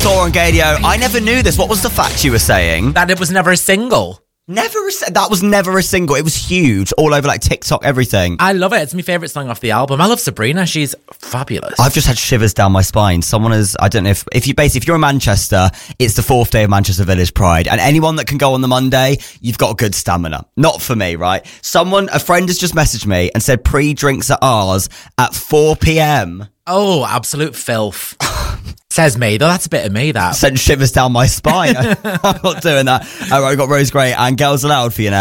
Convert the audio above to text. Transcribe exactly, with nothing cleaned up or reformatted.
saw on Gadio. I never knew this. What was the fact you were saying? That it was never a single. Never a, that was never a single. It was huge, all over like TikTok, everything. I love it. It's my favourite song off the album. I love Sabrina. She's fabulous. I've just had shivers down my spine. Someone has, I don't know if, if you basically, if you're in Manchester, it's the fourth day of Manchester Village Pride. And anyone that can go on the Monday, you've got good stamina. Not for me, right? Someone, a friend has just messaged me and said pre-drinks at ours at four p.m. Oh, absolute filth. Says me, though. That's a bit of me, that. Sent shivers down my spine. I'm not doing that. All right, we've got Rose Gray and Girls Aloud for you now.